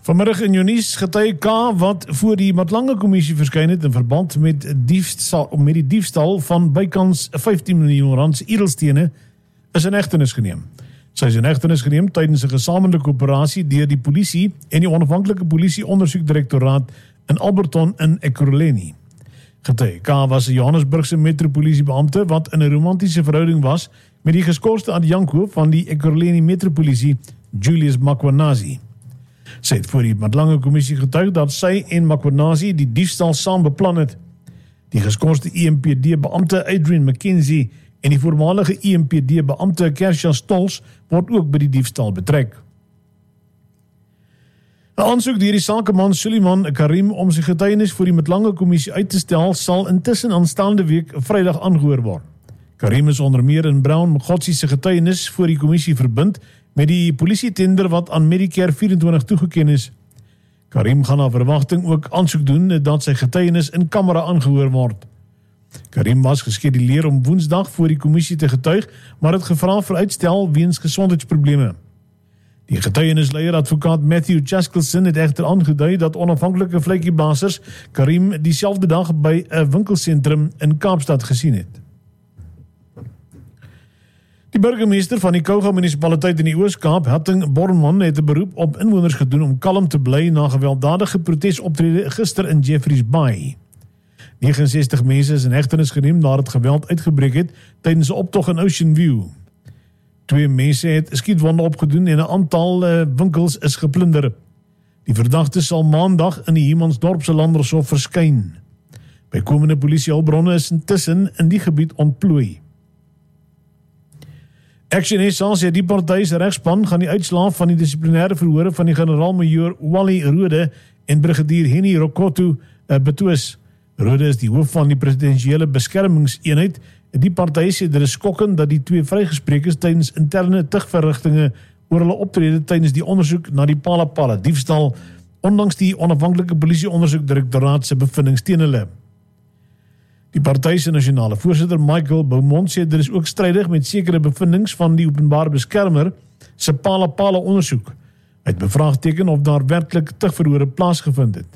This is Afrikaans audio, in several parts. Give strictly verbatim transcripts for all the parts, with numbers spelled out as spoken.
Vanmiddag in jou nuus getuie K wat voor die Matlange Kommissie verskyn het in verband met, diefstal, met die diefstal van bykans vyftien miljoen rand edelstene is in hegtenis geneem. Sy is in hegtenis geneem tydens 'n gesamentlike operasie deur die polisie en die onafhanklike polisie ondersoekdirektoraat in Alberton in Ekurhuleni. Getuie K was 'n Johannesburgse metropolisiebeampte wat in 'n romantiese verhouding was met die geskorste adjunkhoof van die Ekurhuleni metropolisie, Julius Makwanazi. Sy het voor die Matlange Kommissie getuig dat sy en Makwanazi die diefstal saam beplan het. Die geskorste I M P D-beampte Adrian McKenzie en die voormalige I M P D-beampte Kersha Stolz word ook by die diefstal betrek. 'n Aansoek deur die sakeman Suleiman Karim om sy getuienis voor die Matlange Kommissie uit te stel sal intussen aanstaande week Vrydag aangehoor word. Karim is onder meer in Brown Mokgotsi se getuienis voor die kommissie verbind met die polisietender wat aan Medicare vyf-en-twintig toegeken is. Karim gaan na verwagting ook aansoek doen dat sy getuienis in kamera aangehoor word. Karim was geskeduleer om Woensdag voor die kommissie te getuig, maar het gevra vir uitstel weens gesondheidsprobleme. Die getuienisleier advokaat Matthew Chaskelson het egter aangedui dat onafhanklike vletjieblassers Karim dieselfde dag by 'n winkelsentrum in Kaapstad gesien het. Die burgemeester van die Kouga munisipaliteit in die Oos-Kaap, Hatting Borman, het 'n beroep op inwoners gedoen om kalm te bly na gewelddadige protesoptrede gister in Jeffreys Bay. negentig ses mense is in hegtenis geneem nadat geweld uitgebreek het tydens 'n optog in Ocean View. Twee mense het skietwonde opgedoen en 'n aantal uh, winkels is geplunder. Die verdagte sal maandag in die Humansdorpse Landershof verskyn. Bykomende polisiehulpbronne is intussen in die gebied ontplooi. Action S A sê die party se regspan gaan die uitslae van die dissiplinêre verhore van die generaal-majoor Wally Rode en brigadier Henny Rokotu uh, betwis. Rode is die hoof van die presidensiële beskermingseenheid. Die party sê dit is skokkend dat die twee vrygespreek is tydens interne tugverrigtinge oor hulle optrede tydens die ondersoek na die Palapala diefstal, ondanks die onafhanklike polisie-ondersoekdirektoraat se bevindings teen hulle. Die party se nasionale voorsitter Michael Beaumont sê dit is ook strydig met sekere bevindings van die openbare beskermer se Palapala ondersoek. Hy het bevraagteken of daar werklik tugverhore plaasgevind het.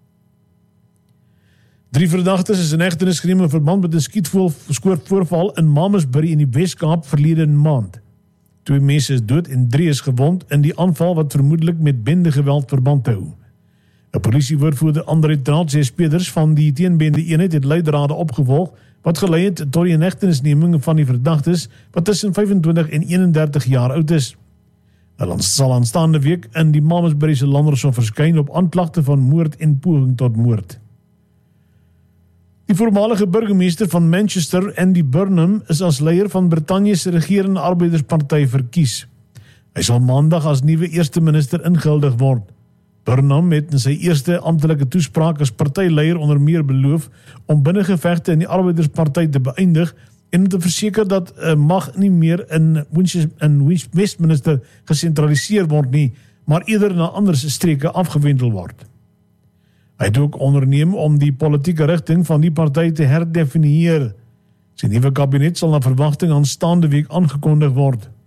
Drie verdagtes is in hegtenis geneem in verband met 'n skietvoorval in Mamasbury in die Wes-Kaap verlede maand. Twee mense is dood en drie is gewond in die aanval wat vermoedelik met bendegeweld verband hou. 'n Polisiewoordvoerder Andre Traut sê speders van die teenbende eenheid het leidrade opgevolg wat gelei het tot die inhegtenisneming van die verdagtes wat tussen vyf-en-twintig en een-en-dertig jaar oud is. Hulle sal aanstaande week in die Mamasbury se Landershof verskyn op aanklagte van moord en poging tot moord. Die voormalige burgemeester van Manchester, Andy Burnham, is as leier van Brittanje se regerende arbeidersparty verkies. Hy sal maandag as nuwe eerste minister ingehuldig word. Burnham het in sy eerste amptelike toespraak as partyleier onder meer beloof om binnengevegte in die arbeidersparty te beëindig en te verseker dat uh, mag nie meer in, in Westminster gesentraliseer word nie, maar eerder na ander streke afgewendel word. Hy het ook onderneem om die politieke rigting van die party te herdefinieer. Sy nuwe kabinet sal na verwagting aanstaande week aangekondig word.